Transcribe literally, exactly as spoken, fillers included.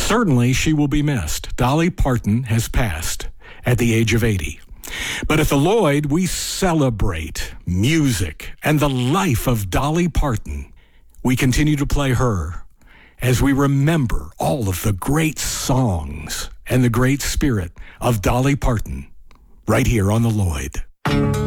Certainly, she will be missed. Dolly Parton has passed at the age of eighty. But at the Lloyd, we celebrate music and the life of Dolly Parton. We continue to play her as we remember all of the great songs and the great spirit of Dolly Parton right here on the Lloyd.